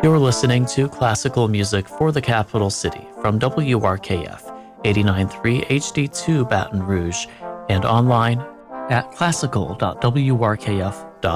You're listening to classical music for the capital city from WRKF 89.3 HD2 Baton Rouge and online at classical.wrkf.org.